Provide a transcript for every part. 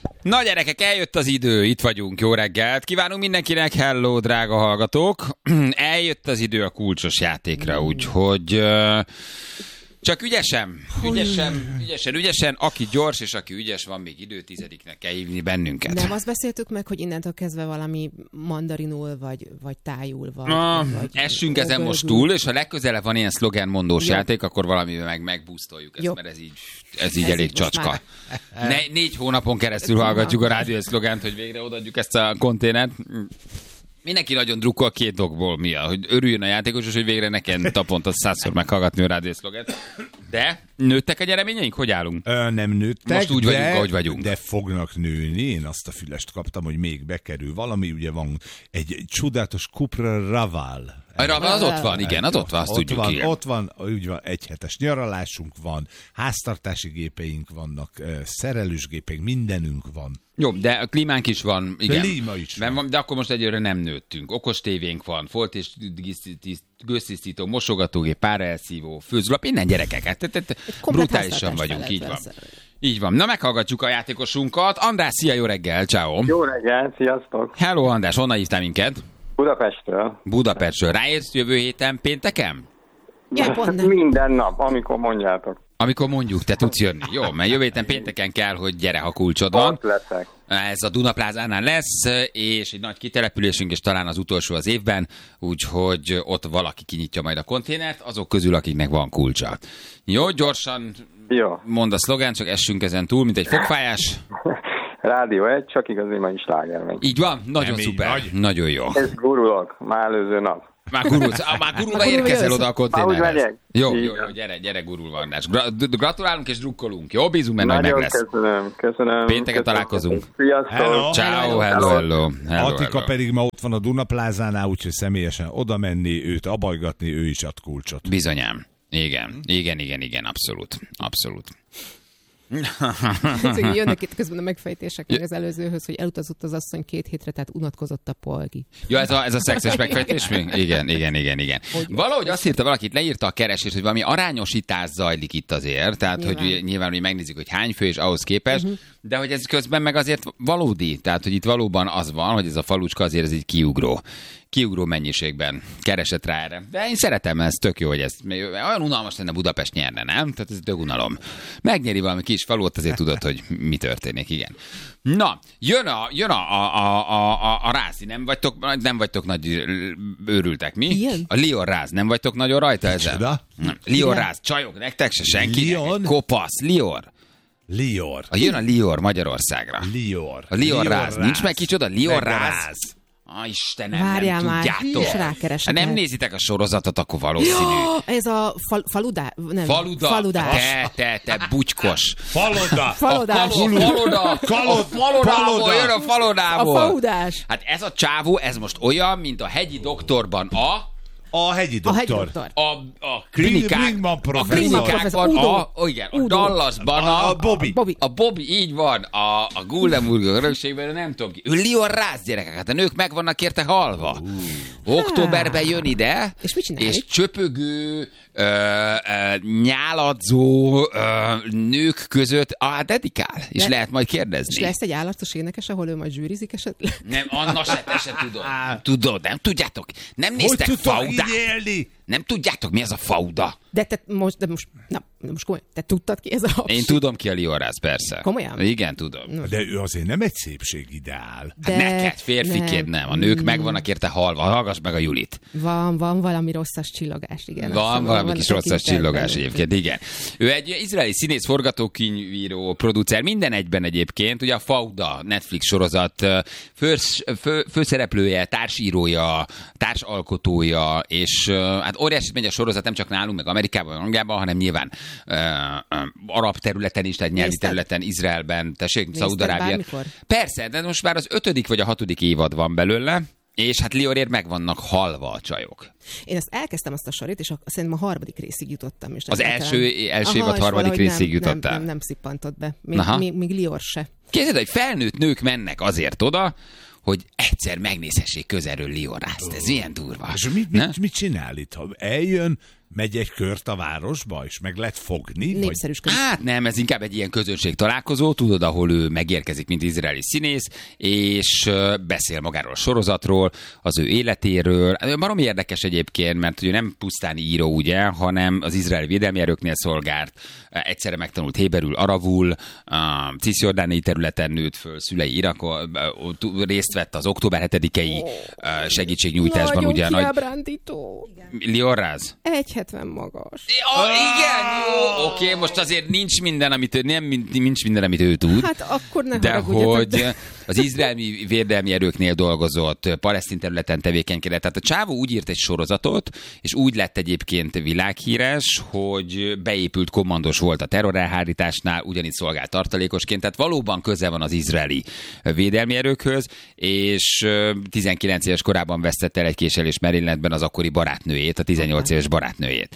Na gyerekek, eljött az idő, itt vagyunk, jó reggelt. Kívánunk mindenkinek, hello, drága hallgatók. Eljött az idő a kulcsos játékra, úgyhogy csak ügyesen, aki gyors és aki ügyes, van még idő, 10-nek kell hívni bennünket. Nem azt beszéltük meg, hogy innentől kezdve valami mandarinul, vagy tájul, vagy essünk ezen most túl, és ha legközelebb van ilyen szlogenmondós játék, akkor valamivel megbusztoljuk ezt, mert ez így elég csacska. 4 hónapon keresztül hallgatjuk a rádió szlogent, hogy végre odaadjuk ezt a konténert. Mindenki nagyon drukkol 2 dolgból miatt, hogy örüljön a játékos, és hogy végre nekem naponta 100-szor meghallgatni a rádiószloget. De nőttek a gyereményeink? Hogy állunk? Nem nőttek, most úgy vagyunk, ahogy vagyunk. De fognak nőni. Én azt a fülest kaptam, hogy még bekerül valami. Ugye van egy csodálatos Cupra Raval. Az ott van, igen, az ott van, azt tudjuk. Ott van, úgy van, 1 hetes nyaralásunk van, háztartási gépeink vannak, szerelősgépeink, mindenünk van. Jó, de a klímánk is van, igen. Klíma is van. De akkor most egyőre nem nőttünk. Okos tévénk van, folt és gőztisztító, mosogatógép, páraelszívó, főzőlap, innen gyerekeket. Brutálisan vagyunk, így van. Így van. Na, meghallgatjuk a játékosunkat. András, szia, jó reggel, ciao. Jó reggel, sziasztok. Hello, András, honnan hívtál minket? Budapestről. Ráérsz jövő héten pénteken? Minden nap, amikor mondjátok. Amikor mondjuk, te tudsz jönni. Jó, mert jövő héten pénteken kell, hogy gyere, ha kulcsod van. Ott leszek. Ez a Dunaplázánál lesz, és egy nagy kitelepülésünk, és talán az utolsó az évben, úgyhogy ott valaki kinyitja majd a konténert, azok közül, akiknek van kulcsa. Jó, gyorsan mondd a szlogán, csak essünk ezen túl, mint egy fogfájás. Rádió 1, csak igazi mai sláger megy. Így van, nagyon szuper, nagyon jó. Ez gurulok, már előző nap. Már gurulva érkezel oda a konténerhez. Jó, gyere gurulva, András. Gratulálunk és drukkolunk. Jó, bízunk benne, hogy meg lesz. Köszönöm. Pénteken találkozunk. Sziasztok. Ciao, hello. Attika pedig ma ott van a Dunaplázánál, úgyhogy személyesen oda menni, őt abajgatni, ő is ad kulcsot. Bizonyám. Igen, abszolút. Jönnek itt közben a megfejtések meg az előzőhöz, hogy elutazott az asszony 2 hétre, tehát unatkozott a polgi. Ja, ez a szexes megfejtés még? Igen. Valahogy azt írta valakit, leírta a keresést, hogy valami arányosítás zajlik itt azért, tehát hogy nyilván hogy megnézzük, hogy hány fő és ahhoz képest, de hogy ez közben meg azért valódi, tehát hogy itt valóban az van, hogy ez a falucska azért ez egy kiugró mennyiségben keresett rá erre. De én szeretem, ez tök jó, hogy ez olyan unalmas lenne Budapest nyerne, nem? Tehát ez tök unalom. Megnyeri valami kis falut, azért tudod, hogy mi történik, igen. Na, jön a rázi, nem vagytok nagy őrültek, mi? Igen? A Lior ráz, nem vagytok nagyon rajta ezzel? Lior ráz, csajok, nektek se senki, kopasz, Lior. Jön a Lior Magyarországra. A Lior ráz. Nincs meg kicsoda? Lior ráz. Istenem, várjál nem tudjátok. Már, nem nézitek a sorozatot, akkor valószínű. Ez a faludás. Te butykos. Falodás. A falodából jön a falodából. A faudás. Hát ez a csávó, ez most olyan, mint a hegyi doktorban a hegyi doktor. A klinikákban, a Dallasban a Bobby, így van, a Guldenburg örökségben, nem tudom ki. Ő Lior ráz, gyerekek, hát a nők meg vannak érte halva. Októberben jön ide, és csöpögő, nyáladzó nők között dedikál, és lehet majd kérdezni. És lesz egy állarcos énekes, ahol ő majd zsűrizik esetleg? Nem, Anna se tudom. Tudod, nem tudjátok? Nem néztek faudát? Nem tudjátok, mi ez a fauda? De most komolyan, te tudtad ki ez a hapsi? Én tudom ki a Lior ráz, persze. Komolyan? Igen, tudom. De ő azért nem egy szépségideál. Hát neked, férfiként nem. A nők meg vannak érte halva. Hallgass meg a Julit. Van valami rosszas csillogás, igen. Van valami kis rosszas csillogás egyébként, igen. Ő egy izraeli színész, forgatókönyvíró, producer, minden egyben egyébként. Ugye a Fauda Netflix sorozat főszereplője, társírója, társalkotója, és hát óriási megy a sorozat, nem csak nálunk, meg Amerikában, meg Angliában, hanem nyilván arab területen is, tehát nyelvi területen, Izraelben, Szaúd-Arábia. Persze, de most már az 5. vagy a 6. évad van belőle, és hát Liorért meg vannak halva a csajok. Én ezt elkezdtem azt a sorit, és szerintem a 3. részig jutottam. És az első évad 3. részig jutottál? Nem szippantott be. Még Lior se. Képzeld, hogy felnőtt nők mennek azért oda, hogy egyszer megnézhessék közelről Lior rázt. Ez milyen durva. És mit csinál itt? Ha eljön, megy egy kört a városba, és meg lehet fogni? Népszerűsködik. Hát nem, ez inkább egy ilyen közönség találkozó, tudod, ahol ő megérkezik, mint izraeli színész, és beszél magáról a sorozatról, az ő életéről. Baromi érdekes egyébként, mert ő nem pusztán író, ugye, hanem az izraeli védelmi erőknél szolgált, egyszerre megtanult héberül, arabul, cisjordániai területen nőtt föl, szülei Irakon, részt vett az október 7-i segítségnyújtásban. Nagyon ugye kiábrándító. Lior Raz? 1,70 magas. Igen, jó, oké, most azért nincs minden, amit ő tud. Hát akkor ne de haragudjatok, hogy az izraeli védelmi erőknél dolgozott, palesztin területen tevékenykedett. Tehát a csávó úgy írt egy sorozatot, és úgy lett egyébként világhíres, hogy beépült kommandos volt a terrorelhárításnál, ugyanígy szolgált tartalékosként, tehát valóban köze van az izraeli védelmi erőkhöz, és 19 éves korában vesztette el egy késelés Marylandben az akkori barátnőjét, a 18 éves barátnőjét.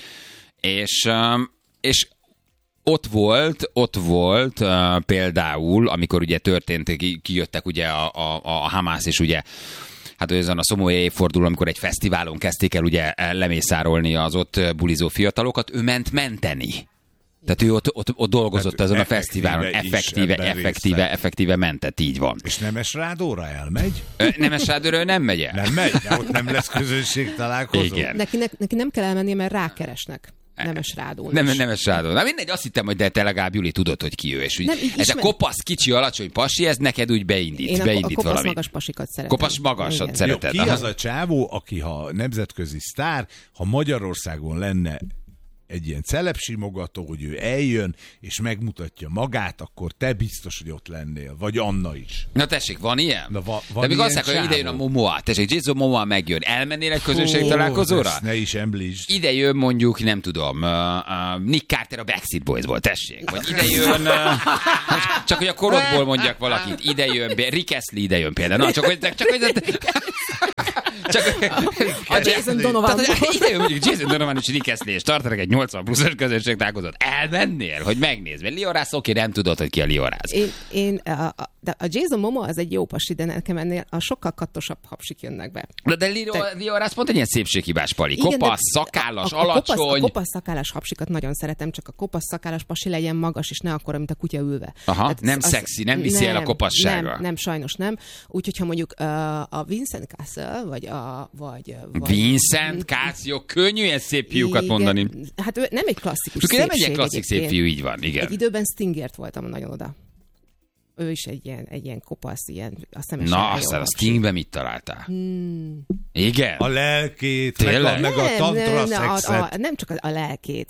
És ott volt például, amikor ugye történt, kijöttek ugye a Hamász, és ugye hát ezen a szomorú évforduló, amikor egy fesztiválon kezdték el ugye lemészárolni az ott bulizó fiatalokat, ő ment menteni. Tehát ő ott dolgozott ezen a fesztiválon, effektíve mentett, így van. És Nemes Rádóra elmegy? Nemes Rádóra nem megy el. Nem megy? De ott nem lesz közönség találkozó? Igen. Neki nem kell elmenni, mert rákeresnek. Nemes Rádón. Nemes Rádón. Na mindegy, azt hittem, hogy de te legalább, Juli, tudod, hogy ki ő. És úgy, ez a kopasz, kicsi, alacsony pasi, ez neked úgy beindít Én a kopasz valami. magas pasikat szeretem. Kopasz magasat szereted. Jó, ki az a csávó, aki ha nemzetközi sztár, ha Magyarországon lenne egy ilyen celebsimogató, hogy ő eljön, és megmutatja magát, akkor te biztos, hogy ott lennél. Vagy Anna is. Na tessék, van ilyen? Na, van de még azt mondják, hogy ide jön a Momoa. Tessék, Jason Momoa megjön. Elmennél egy közönség találkozóra? Ne is említsd. Ide jön mondjuk, nem tudom, Nick Carter a Backstreet Boysból, tessék. Vagy ide jön, csak hogy a korodból mondjak valakit. Ide jön, Rick Astley ide jön például. Na, csak hogy a Jason Donovan. Ide jön mondjuk Jason Donovan és Rick Astley, és tartanak egy 80 pluszos közönség találkozót. Elmennél, hogy megnézd. Mert Lior Raz, oké, nem tudod, hogy ki a Lior Raz. De a Jason Momoa az egy jó pasi, de nekem ennél a sokkal kattosabb hapsik jönnek be. De Lior Raz pont egy ilyen szépséghibás pali. Kopasz, szakállas, alacsony. A kopasz szakállas hapsikat nagyon szeretem, csak a kopasz szakállas pasi legyen magas, és ne akkora, mint a kutya ülve. Aha, hát nem szexi, nem viszi el a kopasságra. Nem, sajnos nem. Úgyhogy ha mondjuk a Vincent Cassel, vagy Vincent Cassel, könnyű ilyen szép fiúkat mondani. Hát ő nem egy klasszikus szépség. Nem egy klasszik szép fiú, így van, igen. Egy időben Stingert voltam nagyon oda. Ő is egy ilyen kopasz, ilyen a szemes. Na, aztán a Stingben mit találtál? Igen? A lelkét, meg a tantra szexet. Nem csak a lelkét.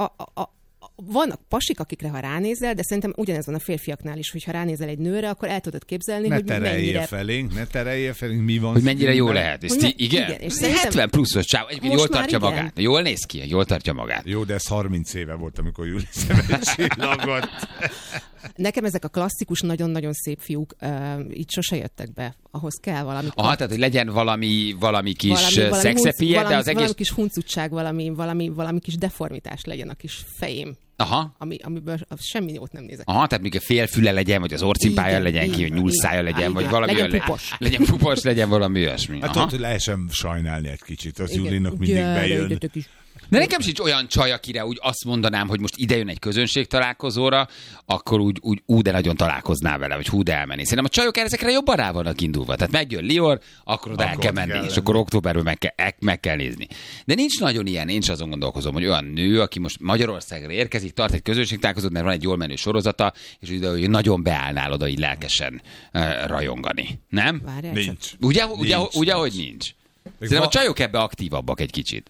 Vannak pasik, akikre ha ránézel, de szerintem ugyanez van a férfiaknál is, hogy ha ránézel egy nőre, akkor el tudod képzelni, hogy mennyire... Ne terelje felénk, mi van. Hogy mennyire jó lehet. Igen? És 70 pluszos csáv, egyébként jól tartja magát. Jól néz ki, jól tartja magát. Jó, de ez 30 éve volt, amikor Júli szemben csillagott. Nekem ezek a klasszikus, nagyon-nagyon szép fiúk így sose jöttek be. Ahhoz kell valami. Aha, tehát hogy legyen valami kis szexepie, de az egész... Valami kis huncutság, valami kis deformitás legyen a kis fejém. Aha. Amiből semmi jót nem nézek. Aha, tehát még a félfüle legyen, vagy az orcimpája legyen ki, vagy nyúlszája legyen, vagy valami legyen pupos. Legyen pupos, legyen valami olyasmi. Hát ott lehessen sajnálni egy kicsit, az Julinak mindig bejön. De nekem sincs olyan csaj, akire úgy azt mondanám, hogy most ide jön egy közönség találkozóra, akkor úgy de nagyon találkoznál vele, vagy de elmenni. Szerintem a csajok ezekre jobban rá vannak indulva. Tehát megjön Lior, akkor oda el kell menni, és akkor októberben meg kell nézni. De nincs nagyon ilyen, én is azon gondolkozom, hogy olyan nő, aki most Magyarországra érkezik, tart egy közönség találkozót, mert van egy jól menő sorozata, és hogy nagyon beállnál oda így lelkesen rajongani. Nem? Várjál, nincs. Ugye, hogy nincs. Szerintem a csajok ebbe aktívabbak egy kicsit.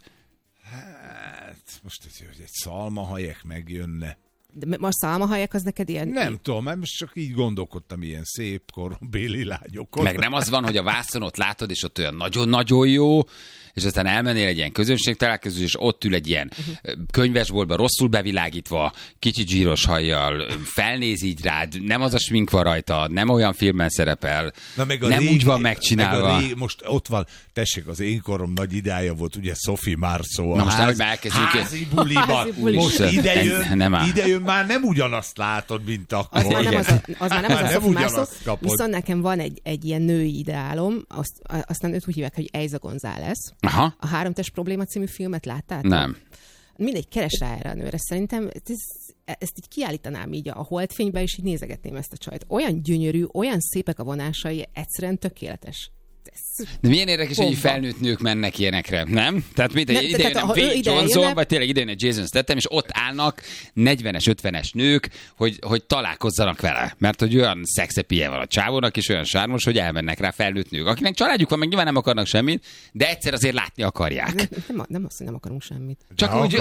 Most egy szalmahajek megjönne. De most szalmahajek az neked ilyen? Nem tudom, mert most csak így gondolkodtam ilyen szép korombéli lányokon. Meg nem az van, hogy a vászonot látod, és ott olyan nagyon-nagyon jó, és aztán elmennél egy ilyen közönségtalálkozó, és ott ül egy ilyen könyvesboltban rosszul bevilágítva, kicsit zsíros hajjal, felnéz így rád, nem az a smink van rajta, nem olyan filmben szerepel, nem úgy van megcsinálva. Most ott van, tessék, az én korom nagy idája volt, ugye Sophie Marceau. Na most nem, hogy már elkezdjük. Házi buliban. Most idejön, már nem ugyanazt látod, mint akkor. Az már nem az a Sophie Marceau, viszont nekem van egy ilyen női ideálom, aztán őt úgy hívják, hogy Eiza González. Aha. A 3 test probléma című filmet láttál? Nem. mindegy, keres rá erre a nőre. Szerintem ezt így kiállítanám így a holdfénybe, és így nézegetném ezt a csajt. Olyan gyönyörű, olyan szépek a vonásai, egyszerűen tökéletes. De milyen érdekes, hogy felnőtt nők mennek ilyenekre, nem? Tehát mit, ide jön Dwayne Johnson, vagy tényleg ide jön egy Jason Statham, és ott állnak 40-es, 50-es nők, hogy találkozzanak vele. Mert hogy olyan szexepie van a csávónak, és olyan sármos, hogy elmennek rá felnőtt nők. Akinek családjuk van, meg nyilván nem akarnak semmit, de egyszer azért látni akarják. Nem azt, hogy nem akarunk semmit. Csak úgy,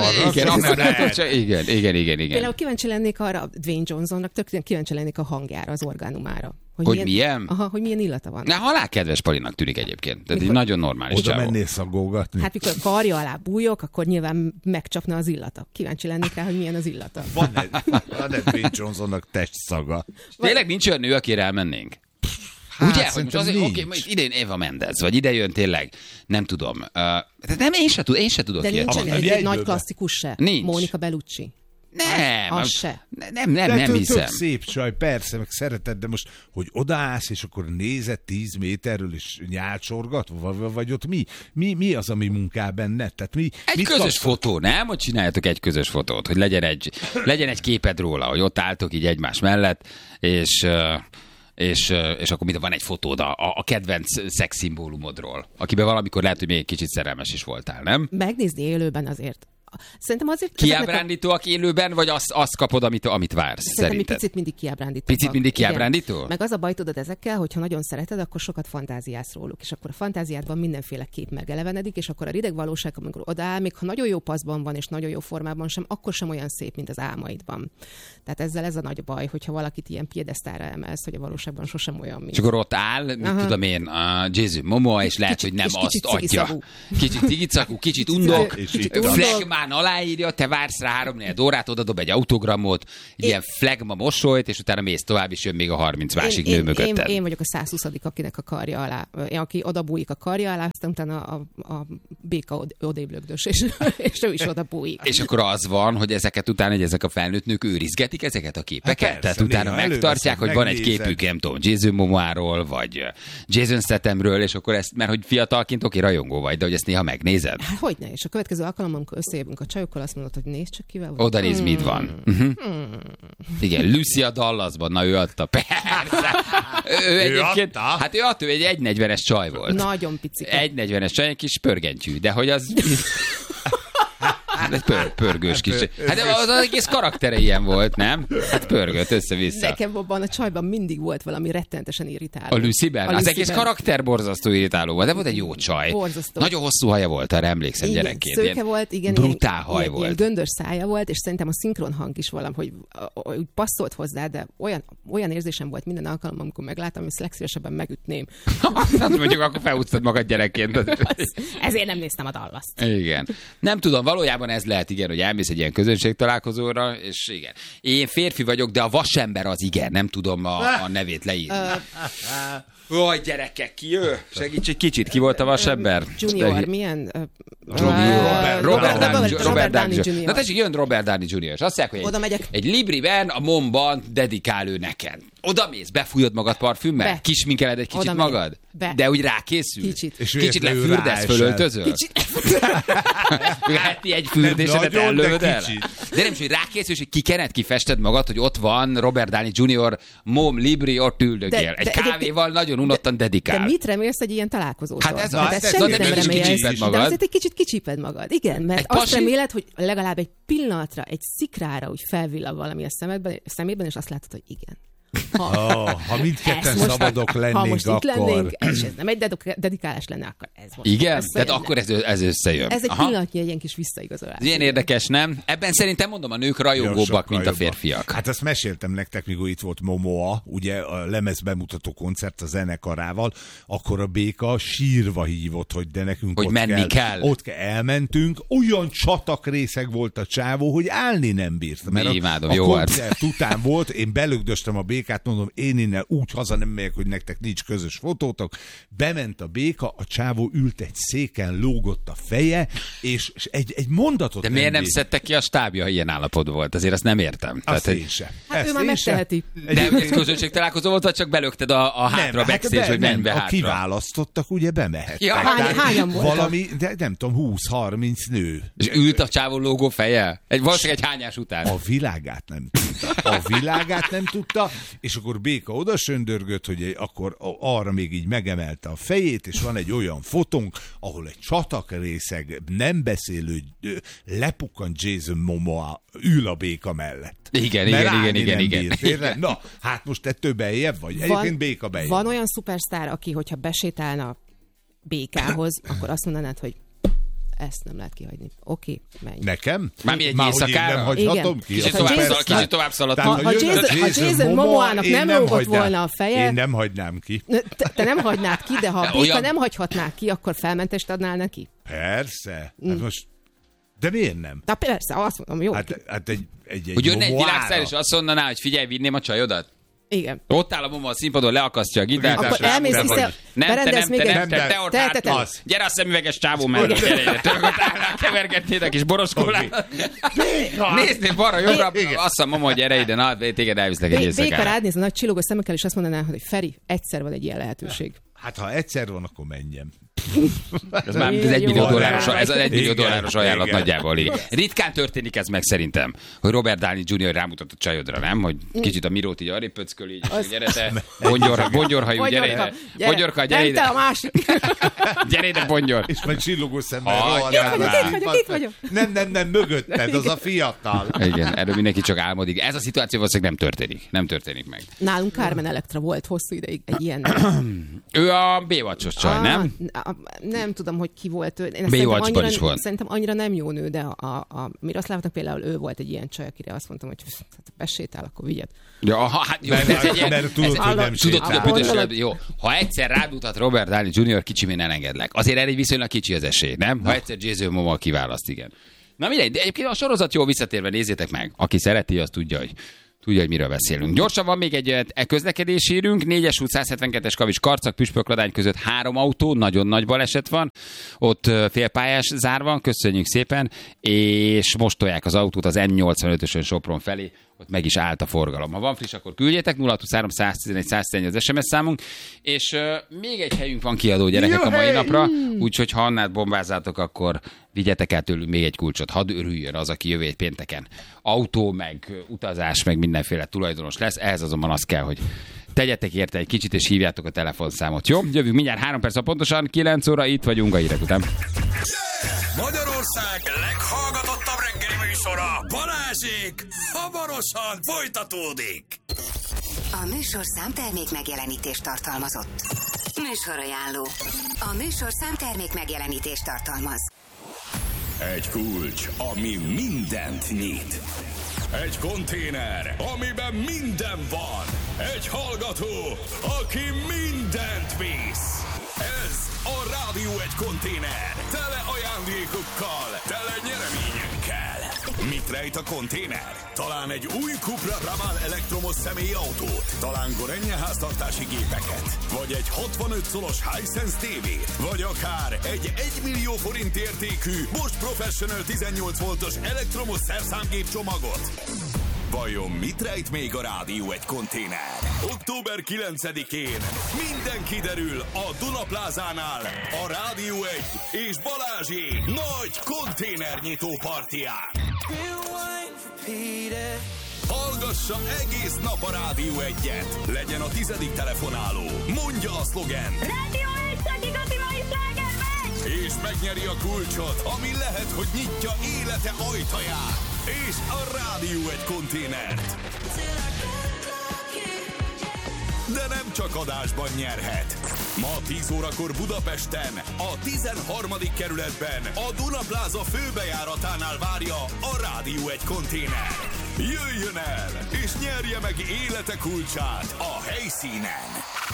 igen. Például kíváncsi lennék arra, Dwayne Johnsonnak, tök kíváncsi lennék a hangjára, az orgánumára. Hogy milyen? Aha, hogy milyen illata van. Halálkedves Palinak tűnik egyébként. Tehát egy nagyon normális csávó. Oda mennél szagolgatni? Hát mikor karja alá bújok, akkor nyilván megcsapna az illata. Kíváncsi lennék rá, hogy milyen az illata. Van egy Dwayne Johnsonnak testszaga. Tényleg nincs olyan nő, akire elmennénk? Hát, ugye, hogy most azért, oké, idén Eva Mendes, vagy ide jön tényleg, nem tudom. Nem, én se tudok de ilyet. De nincsen egy nagy klasszikus se? Nincs. Mónika Bellucci. Nem, se. Nem hiszem. Tök szép csaj, persze, meg szereted, de most, hogy odaállsz, és akkor nézed 10 méterről, és nyálcsorgat, vagy ott mi az, ami munkál benne? Tehát egy közös fotó, nem? Hogy csináljatok egy közös fotót, hogy legyen egy képed róla, hogy ott álltok így egymás mellett, és akkor van egy fotód a kedvenc szexszimbólumodról, akiben valamikor lehet, hogy még egy kicsit szerelmes is voltál, nem? Megnézni élőben azért. Szerintem azért... Kiábrándítóak élőben, vagy azt kapod, amit vársz? Szerintem picit mindig kiábrándító. Picit mindig kiábrándító? Igen. Meg az a baj, tudod ezekkel, hogyha nagyon szereted, akkor sokat fantáziálsz róluk, és akkor a fantáziádban mindenféle kép megelevenedik, és akkor a rideg valóság, amikor odaáll, még ha nagyon jó paszban van, és nagyon jó formában sem, akkor sem olyan szép, mint az álmaidban. Tehát ezzel ez a nagy baj, hogyha valakit ilyen piedesztára emelsz, hogy a valóságban sosem olyan, mint. És akkor ott áll, mit tudom én, a Jason Momoa, és lehet, hogy nem azt adja. Kicsit cigicakú, kicsit undok, flagmán aláírja, te vársz rá 3-4 órát, odadob egy autogramot, ilyen flagma mosolyt, és utána mész tovább, és jön még a 30 másik nő mögötted. Én vagyok a 120. akinek a karja alá, aki odabújik a karja alá, aztán utána a béka odéblögdös, és ő is odabújik. És akkor az van, hogy ezeket utána, hogy ezek a felnőtt nők őrizgetik ezeket a képeket? Hát persze, tehát utána megtartják, hogy van egy képük, nem tudom, Jason Momoáról, vagy Jason Stathamről, és akkor ezt, mert hogy fiatalként oké, rajongó vagy, de hogy ezt néha megnézed? Hát hogyne, és a következő alkalommal, amikor összejövünk a csajokkal, azt mondod, hogy nézd csak kivel van. Oda néz, mit van. Igen, Lucia Dallasban, na ő adta. Persze. Ő egyébként, hát ő adta, egy 1.40-es csaj volt. Nagyon pici. 1.40-es csaj, egy kis pörgentyű, de hogy az... Egy pörgős kis. Hát az egész karaktere ilyen volt, nem? Hát pörgött össze-vissza. Nekem abban a csajban mindig volt valami rettenetesen irritáló. A Lucy-ben? Az egész karakter borzasztó irritáló volt, de volt egy jó csaj. Borzasztó. Nagyon hosszú haja volt, arra emlékszem gyerekként. Szőke volt, igen. Brutál haj volt. Ilyen göndös szája volt, és szerintem a szinkron hang is valahogy úgy passzolt hozzá, de olyan érzésem volt minden alkalommal, amikor megláttam, hogy legszívesebben megütném. Mondjuk akkor felhúztad magad gyerekként. Ezért nem néztem a Dallast. Igen. Nem tudom, valójában ez lehet, igen, hogy elmész egy ilyen közönségtalálkozóra, és igen. Én férfi vagyok, de a vasember az igen, nem tudom a nevét leírni. Jaj, gyerekek, ki ő? Segíts egy kicsit, ki volt a vasember? Junior, milyen? Robert Downey Jr. Na tessék, jön Robert Downey Jr. És azt mondják, hogy egy libriben a momban dedikál ő neked. Oda mész, befújod magad parfümmel? Kisminkeled egy kicsit magad? De úgy rákészül? Kicsit lefürdesz, fölöltözöl? Heti egy fürdésedet ellövöd el? De nem is, hogy rákészül, hogy kikened, kifested magad, hogy ott van Robert Downey Jr. mom, libri, ott üldögél. Egy kávéval nagyon unottan dedikál. De mit remélsz egy ilyen találkozótól? Hát ez az, semmit nem remélsz. De azért egy kicsit kicsíped magad. Igen, mert azt reméled, hogy legalább egy pillanatra, egy szikrára úgy felvillan valami a szemében, és azt látod, hogy igen. Ha mindketten szabadok lennénk, ha most akkor... itt lennénk, és ez nem egy dedikálás lenne, akkor ez most. Igen? Tehát akkor ez összejön. Ez egy pillanatnyi egy ilyen kis visszaigazolás. Ilyen érdekes, nem? Ebben szerintem mondom, a nők rajongóbbak, mint a férfiak. Hát azt meséltem nektek, mikor itt volt Momoa, ugye a lemez bemutató koncert a zenekarával, akkor a béka sírva hívott, hogy de nekünk hogy ott menni kell. Ott elmentünk, olyan csatakrészeg volt a csávó, hogy állni nem bírt. Mert imádom, a jó koncert után volt, én belögdöstem a békát, békát, mondom, én innen úgy haza nem megyek, hogy nektek nincs közös fotótok. Bement a béka, a csávó ült egy széken, lógott a feje, és egy mondatot. De miért nem szedtek ki a stábja, ha ilyen állapot volt? Azért azt nem értem. Azt én sem. Hát ő már megteheti. De ez közönségtalálkozó volt, vagy csak belökted a hátra backstage, hogy menj be hátra? A kiválasztottak, ugye bemehettek. Ja, hányan voltak? Valami, de nem tudom, 20-30 nő. És ült a csávó lógó feje? Valószínűleg egy hányás után. A világát nem tudta, és akkor béka oda söndörgött, hogy akkor arra még így megemelte a fejét, és van egy olyan fotónk, ahol egy csatakrészeg, nem beszélő, lepukkant Jason Momoa ül a béka mellett. Igen. Na, hát most te több eljebb vagy. Egyébként béka bejebb. Van olyan szupersztár, aki, hogyha besétálna békához, akkor azt mondanád, hogy ezt nem lehet kihagyni. Oké, menj. Nekem? Már mi egy éjszakára? Nem hagyhatom ki? Kicsit tovább szaladtam. Ha Jason Momoának nem lógott volna a feje... Én nem hagynám ki. Te nem hagynád ki, de ha a béka nem hagyhatná ki, akkor felmentést adnál neki? Persze. Hát most... De miért nem? De persze, azt mondom, jó. Hát egy hogy jönne egy világsztár, és azt mondaná, hogy figyelj, vinném a csajodat? Igen. Ott áll a Momo a színpadon, leakasztja a gitárt. Akkor elmész vissza, berendez még egy... Te ott hátul. Gyere a szemüveges csávó mellett, gyere. Te ott állnál, kevergetnéd a kis boroskólát. Néznél balra, jobbra, azt mondom, Momo, gyere ide, na, téged elviszlek egy éjszakára. Béka rád a nagy csillogó szemekkel, és azt mondaná, hogy Feri, egyszer van egy ilyen lehetőség. Hát ha egyszer van, akkor menjem. Ez már $1 millió, ez az $1 millió ajánlat nagyjából. Igen. Ritkán történik ez meg szerintem, hogy Robert Downey Jr. rámutat a csajodra, nem? Hogy kicsit a Mirót így arrébb pöcköl, így, és gyere te, bongyorhajú, gyere ide. Bongyorka, gyere ide. Nem te a másik. Gyere ide, bongyor. És majd csillogó szemmel Itt vagyok. Nem, mögötted, az a fiatal. Igen, erről mindenki csak álmodik. Ez a szituáció valószínűleg nem történik meg. Nálunk Carmen Electra volt hosszú ideig egy ilyen. Ő a Baywatch-os csaj, nem? Nem tudom, hogy ki volt ő. Baywatch-ban is volt. Szerintem annyira nem jó nő, de a Miroszlávnak például ő volt egy ilyen csaj, akire azt mondtam, hogy besétál, akkor vigyed. Ja, hát jó, mert tudod, hogy nem sétál. Jó, ha egyszer rádutat Robert Downey Jr., kicsimén elengedlek. Azért erre viszonylag kicsi az esély, nem? Ha egyszer Jason Momoa kiválaszt, igen. Na mindegy, de egyébként a sorozat jó, visszatérve nézzétek meg. Aki szereti, az tudja, hogy miről beszélünk. Gyorsan van még egy közlekedési hírünk. 4-es út, 172-es Kavics, Karcag, Püspökladány között 3 autó, nagyon nagy baleset van. Ott félpályás zár van, köszönjük szépen, és most tolják az autót az M85-ösön Sopron felé, ott meg is állt a forgalom. Ha van friss, akkor küldjétek, 0623 111 111 az SMS számunk, és még egy helyünk van kiadó, gyerekek, a mai napra, úgyhogy ha Annát bombázátok, akkor vigyetek el tőlünk még egy kulcsot, hadd örüljön az, aki jövő pénteken autó, meg utazás, meg mindenféle tulajdonos lesz, ehhez azonban az kell, hogy tegyetek érte egy kicsit, és hívjátok a telefonszámot, jó? Jövünk mindjárt 3 perc, pontosan 9 óra, itt vagyunk a hírek után. Magyarország leghallgatottabb reggeli műsora, Balázsék, hamarosan folytatódik. A műsor számtermék megjelenítést tartalmazott. Műsorajánló. A műsor számtermék megjelenítést tartalmaz. Egy kulcs, ami mindent nyit. Egy konténer, amiben minden van. Egy hallgató, aki mindent visz. Ez a Rádió Egy konténer. Tele ajándékokkal, tele nyereményekkel. Mit rejt a konténer? Talán egy új Cupra Raval elektromos személyautót, talán Gorenje háztartási gépeket, vagy egy 65 szolos Hisense tévét, vagy akár egy 1 millió forint értékű Bosch Professional 18 voltos elektromos szerszámgép csomagot. Vajon mit rejt még a Rádió Egy konténer? Október 9-én minden kiderül a Dunaplázánál, a Rádió Egy és Balázsi nagy konténernyitó partiján. Hallgassa egész nap a Rádió Egyet. Legyen a 10. telefonáló. Mondja a szlogen. Rádió Egy, csak igazi mai sláger megy! És megnyeri a kulcsot, ami lehet, hogy nyitja élete ajtaját. És a Rádió Egy konténert. De nem csak adásban nyerhet. Ma 10 órakor Budapesten, a 13. kerületben, a Dunapláza főbejáratánál várja a Rádió Egy konténer. Jöjjön el, és nyerje meg élete kulcsát a helyszínen.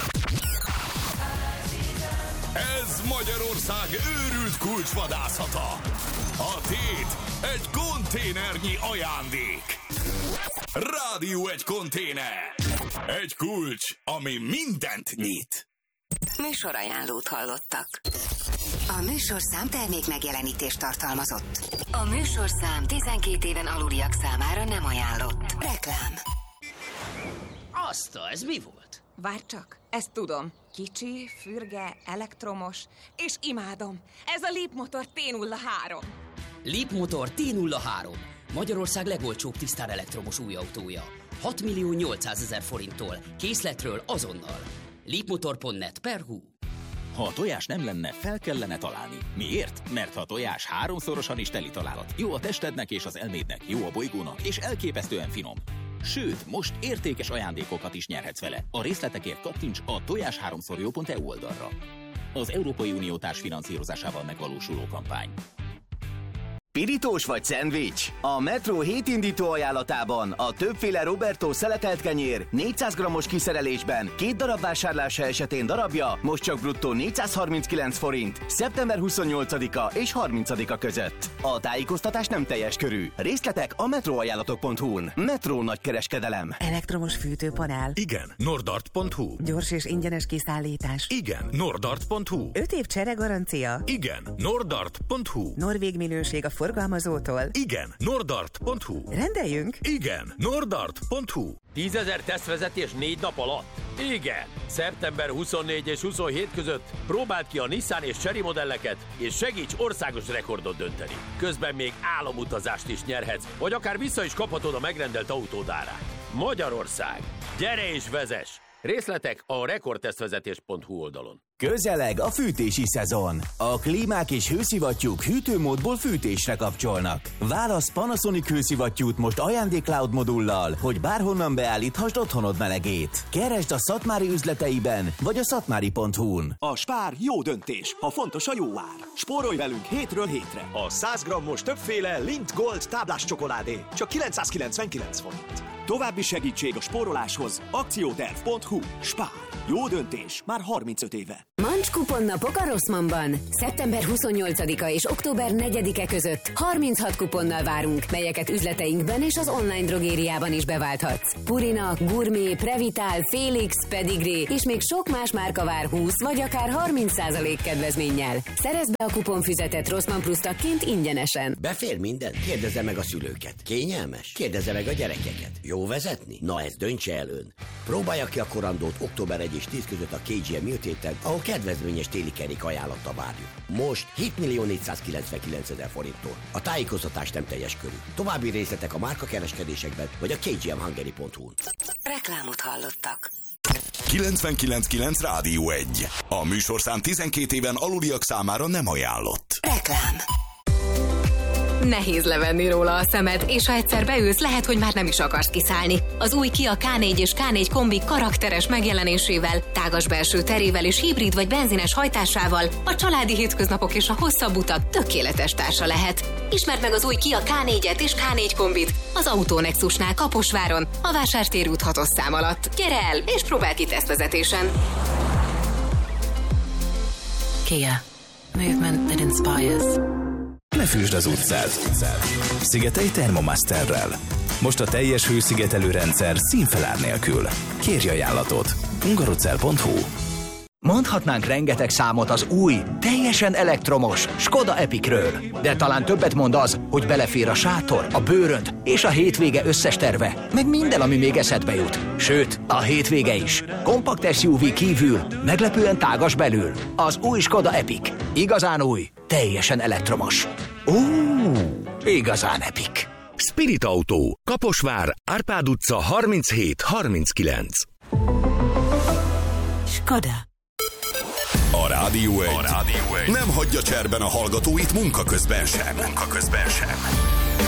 Ez Magyarország őrült kulcsvadászata. A tét egy konténernyi ajándék. Rádió egy konténer. Egy kulcs, ami mindent nyit. Műsorajánlót hallottak. A műsorszám termék megjelenítést tartalmazott. A műsorszám 12 éven aluliak számára nem ajánlott. Reklám. Azt, ez mi volt? Várj csak, ezt tudom. Kicsi, fürge, elektromos, és imádom. Ez a Leapmotor T03. Leapmotor T03. Magyarország legolcsóbb tisztán elektromos új autója. 6.800.000 forinttól. Készletről azonnal. Leapmotor.net/hu. Ha a tojás nem lenne, fel kellene találni. Miért? Mert ha a tojás 3-szorosan is teli találat. Jó a testednek és az elmédnek, jó a bolygónak, és elképesztően finom. Sőt, most értékes ajándékokat is nyerhetsz vele. A részletekért kattints a tojás3szorjó.eu oldalra. Az Európai Unió társfinanszírozásával megvalósuló kampány. Pirítós vagy szendvics? A Metro hétindító ajánlatában a többféle Roberto szeletelt kenyér 400 g-os kiszerelésben 2 darab vásárlása esetén darabja most csak bruttó 439 forint, szeptember 28-a és 30-a között. A tájékoztatás nem teljes körű. Részletek a metroajánlatok.hu-n. Metro nagykereskedelem. Elektromos fűtőpanel. Igen, nordart.hu. Gyors és ingyenes kiszállítás. Igen, nordart.hu. 5 év cseregarancia. Igen, nordart.hu. Norvég minőség a forgalmazótól. Igen, nordart.hu. Rendeljünk? Igen, nordart.hu. 10 000 tesztvezetés 4 nap alatt? Igen! Szeptember 24 és 27 között próbáld ki a Nissan és Chery modelleket, és segíts országos rekordot dönteni. Közben még álomutazást is nyerhetsz, vagy akár vissza is kaphatod a megrendelt autód árát. Magyarország! Gyere és vezess! Részletek a rekordtesztvezetés.hu oldalon. Közeleg a fűtési szezon. A klímák és hőszivattyúk hűtőmódból fűtésre kapcsolnak. Válasz Panasonic hőszivattyút most ajándék-cloud modullal, hogy bárhonnan beállíthasd otthonod melegét. Keresd a Szatmári üzleteiben, vagy a szatmári.hu-n. A Spár jó döntés, ha fontos a jó ár. Spórolj velünk hétről hétre. A 100 g-os többféle Lindt Gold táblás csokoládé csak 999 forint. További segítség a spóroláshoz akcióterv.hu. Spár. Jó döntés már 35 éve. Mancs kuponnapok a Rossmannban. Szeptember 28-a és október 4-e között 36 kuponnal várunk, melyeket üzleteinkben és az online drogériában is beválthatsz. Purina, Gourmet, Previtál, Felix, Pedigree és még sok más márka vár 20 vagy akár 30% kedvezménnyel. Szerezd be a kuponfüzetet Rossmann Plus tagként ingyenesen. Befér minden? Kérdezze meg a szülőket. Kényelmes? Kérdezze meg a gyerekeket. Jó vezetni? Na ezt döntse el ön. Próbálja ki a korandót október 1 és 10 között a KGM Műtéten, ahol kedvezményes téli kerék ajánlatta várjuk. Most 7.499.000 forinttól. A tájékoztatás nem teljes körű. További részletek a márkakereskedésekben vagy a kgmhungary.hu-n. Reklámot hallottak. 99.9 Rádió 1. A műsorszám 12 éven aluliak számára nem ajánlott. Reklám. Nehéz levenni róla a szemed, és ha egyszer beülsz, lehet, hogy már nem is akarsz kiszállni. Az új Kia K4 és K4 kombi karakteres megjelenésével, tágas belső terével és hibrid vagy benzines hajtásával a családi hétköznapok és a hosszabb utak tökéletes társa lehet. Ismerd meg az új Kia K4-et és K4 kombit az Autónexusnál Kaposváron, a Vásártér út 6-os szám alatt. Gyere el, és próbálj ki tesztvezetésen! Kia. Movement that inspires. Ne fűsd az utcát. Szigetelj Thermomasterrel. Most a teljes hőszigetelő rendszer színfelár nélkül. Kérj ajánlatot. hungarocell.hu. Mondhatnánk rengeteg számot az új, teljesen elektromos Skoda Epicről. De talán többet mond az, hogy belefér a sátor, a bőrönd és a hétvége összes terve, meg minden, ami még eszedbe jut. Sőt, a hétvége is. Kompakt SUV kívül, meglepően tágas belül. Az új Skoda Epic. Igazán új, teljesen elektromos. Igazán epic. Spirit Autó, Kaposvár, Árpád utca 37-39. Skoda. A Rádió 1 nem hagyja cserben a hallgatóit munka közben sem.